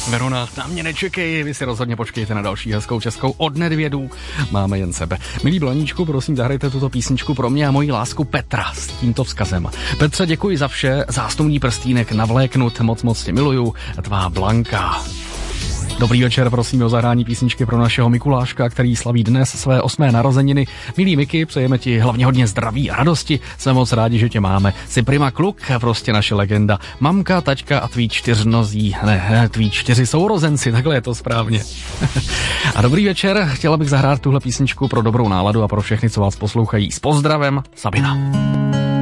Verona, na mě nečekej, vy si rozhodně počkejte na další hezkou českou od Nedvědů. Máme jen sebe. Milí Blaníčku, prosím, zahrajte tuto písničku pro mě a moji lásku Petra s tímto vzkazem. Petře, děkuji za vše, zástumný prstínek navléknut, moc tě miluju, tvá Blanka. Dobrý večer, prosím o zahrání písničky pro našeho Mikuláška, který slaví dnes své 8. narozeniny. Milý Miky, přejeme ti hlavně hodně zdraví a radosti. Jsme moc rádi, že tě máme. Jsi prima kluk, prostě naše legenda. Mamka, taťka a tví 4 sourozenci, takhle je to správně. A dobrý večer, chtěla bych zahrát tuhle písničku pro dobrou náladu a pro všechny, co vás poslouchají. S pozdravem, Sabina.